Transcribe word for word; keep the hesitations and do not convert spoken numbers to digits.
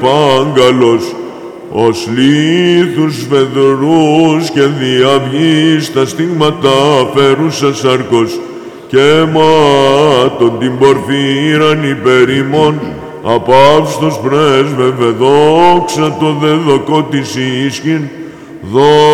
πάγκαλος, ως λίθους φεδρούς και διαυγής τα στίγματα φέρουσα σάρκος, και μάτων την πορφύραν υπέρ ημών, απαύστος πρέσβευε δόξα το δεδοκό της ίσχυν,